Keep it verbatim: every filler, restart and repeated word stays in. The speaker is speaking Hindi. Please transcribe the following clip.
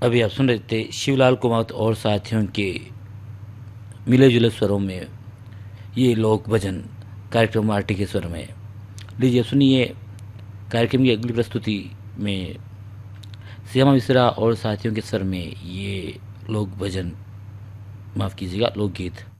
अभी आप सुन रहे थे शिवलाल कुमावत और साथियों के मिले जुले स्वरों में ये लोक भजन कार्यक्रम आरटी के स्वर में। लीजिए सुनिए कार्यक्रम की अगली प्रस्तुति में श्यामा मिश्रा और साथियों के स्वर में ये लोक भजन, माफ़ कीजिएगा, लोकगीत।